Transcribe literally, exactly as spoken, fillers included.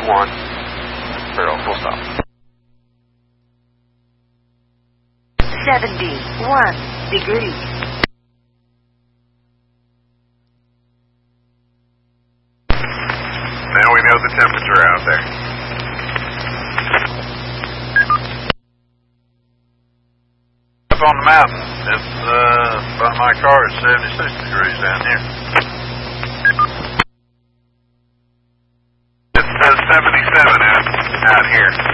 one. Zero, full stop. seventy-one degrees. Now we know the temperature out there. Up on the mountain, it's, uh, by my car, it's seventy-six degrees down here. It's uh, seventy-seven out, out here.